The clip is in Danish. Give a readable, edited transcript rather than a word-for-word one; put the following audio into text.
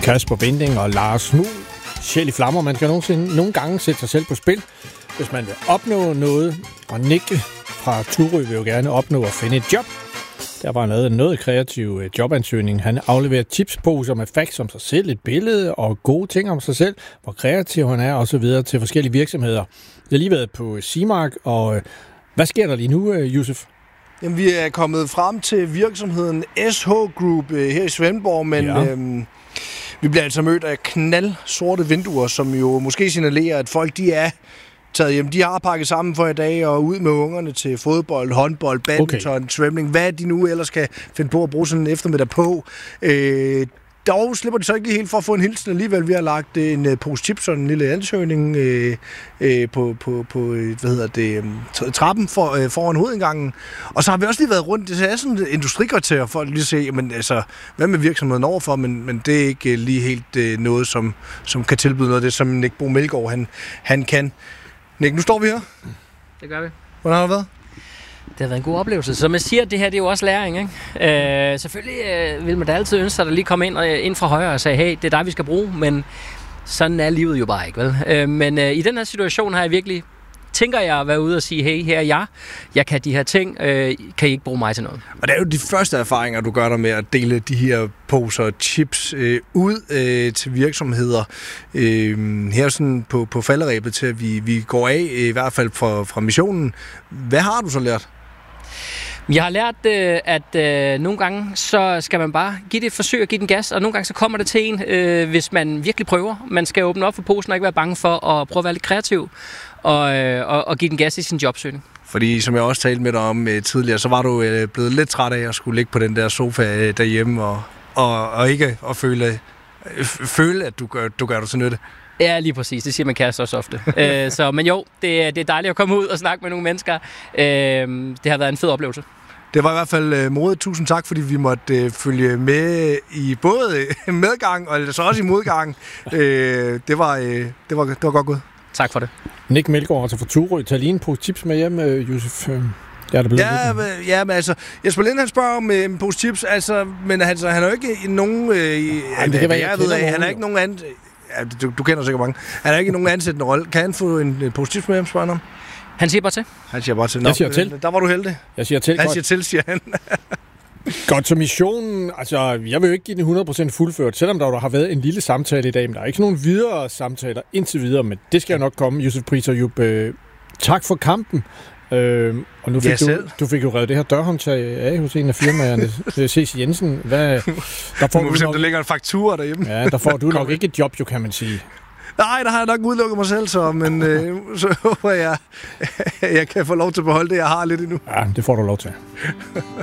Kasper Binding og Lars Muhl. Sjæl i flammer. Man kan nogle gange sætte sig selv på spil, hvis man vil opnå noget. Og Nick fra Turø vil jo gerne opnå at finde et job. Der var noget kreativ jobansøgning. Han afleverer tipsposer med facts om sig selv, et billede og gode ting om sig selv, hvor kreativ han er osv. til forskellige virksomheder. Jeg har lige været på Simark, og hvad sker der lige nu, Josef? Jamen, vi er kommet frem til virksomheden SH Group her i Svendborg, men vi bliver altså mødt af knaldsorte vinduer, som jo måske signalerer, at folk de er taget hjem. De har pakket sammen for i dag og ud med ungerne til fodbold, håndbold, badminton, svømning. Hvad de nu ellers kan finde på at bruge sådan en eftermiddag på. Dog slipper de så ikke helt for at få en hilsen alligevel. Vi har lagt en pose chips og en lille ansøgning på trappen foran hovedindgangen. Og så har vi også lige været rundt. Det er sådan et industrikvarter for at lige se, jamen, altså, hvad med virksomheden overfor, men det er ikke lige helt noget, som kan tilbyde noget af det, som Nick Bo Melgaard han kan. Nick, nu står vi her. Det gør vi. Hvordan har det været? Det har været en god oplevelse. Som jeg siger, det her det er jo også læring, ikke? Selvfølgelig vil man da altid ønske sig, at der lige komme ind fra højre og sige, hey, det er dig, vi skal bruge, men sådan er livet jo bare ikke, vel? Men i den her situation har jeg virkelig, tænker jeg at være ude og sige, hey, her er jeg kan de her ting, kan I ikke bruge mig til noget? Og det er jo de første erfaringer, du gør dig med at dele de her poser chips ud til virksomheder. Her sådan på falderæbet til, at vi går af, i hvert fald fra missionen. Hvad har du så lært? Jeg har lært, at nogle gange så skal man bare give det et forsøg og give den gas, og nogle gange så kommer det til en, hvis man virkelig prøver. Man skal åbne op for posen og ikke være bange for at prøve at være lidt kreativ og give den gas i sin jobsøgning. Fordi, som jeg også talte med dig om tidligere, så var du blevet lidt træt af at skulle ligge på den der sofa derhjemme og ikke at føle, at du gør det til nytte. Ja, lige præcis. Det siger man kæreste også ofte. Men jo, det er dejligt at komme ud og snakke med nogle mennesker. Det har været en fed oplevelse. Det var i hvert fald modigt. Tusind tak, fordi vi måtte følge med i både medgang og så også i modgang. Det var godt gået. Tak for det. Nick Melgaard, altså fra Turø. Tag lige en pose tips med hjem, Josef. Men altså, Jesper Lind, han spørger om en pose tips, altså, men han er jo ikke nogen... han er ikke nogen anden... Ja, du kender sikkert mange. Han er ikke nogen ansættende rolle. Kan han få en pose tips med ham, spørger han om? Han siger bare til. Jeg siger til. Der var du heldig. Jeg siger til. Han siger til, siger han. Godt, så missionen, altså jeg vil jo ikke give den 100% fuldført, selvom der har været en lille samtale i dag, men der er ikke nogen videre samtaler indtil videre, men det skal jo nok komme. Josef Pris og Jupp, tak for kampen. Og nu fik du fik jo revet det her dørhåndtag af hos en af firmaerne, C.C. Jensen. Der ligger en faktura derhjemme. Ja, der får du nok ikke et job, jo, kan man sige. Nej, der har jeg nok udelukket mig selv, men så håber jeg kan få lov til at beholde det, jeg har lidt endnu. Ja, det får du lov til.